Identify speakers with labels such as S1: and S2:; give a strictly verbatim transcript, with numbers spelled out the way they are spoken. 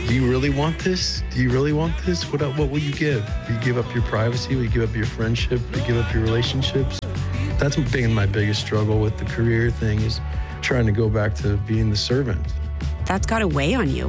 S1: do you really want this? Do you really want this? What what will you give? Will you give up your privacy? Will you give up your friendship? Will you give up your relationships? That's been my biggest struggle with the career thing, is trying to go back to being the servant.
S2: That's got to weigh on you.